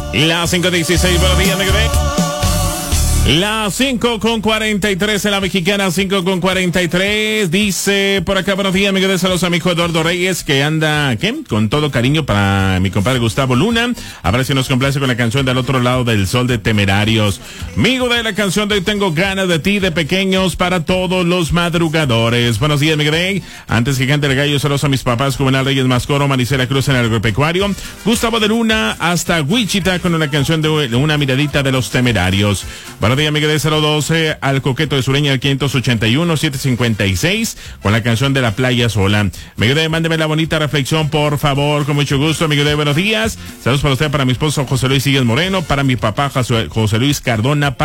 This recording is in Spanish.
La 5:16, buenos días, Miguel. La 5:43 en la mexicana, 5:43. Dice por acá, buenos días, Miguel. Saludos a mi hijo Eduardo Reyes, que anda, con todo cariño para mi compadre Gustavo Luna. A ver si nos complace con la canción del otro lado del sol de Temerarios. Migo de la canción de Tengo ganas de ti, de Pequeños, para todos los madrugadores. Buenos días, Miguel. Antes que cante el gallo, saludos a mis papás, Juvenal Reyes Mascoro, Manicela Cruz en el agropecuario. Gustavo de Luna hasta Wichita con una canción de Una miradita de los Temerarios. Buenos días, Miguel, 012 al Coqueto de Sureña, al 581-756, con la canción de La Playa Sola. Miguel, mándeme la bonita reflexión, por favor, con mucho gusto. Miguel, buenos días. Saludos para usted, para mi esposo José Luis Sigues Moreno, para mi papá José Luis Cardona,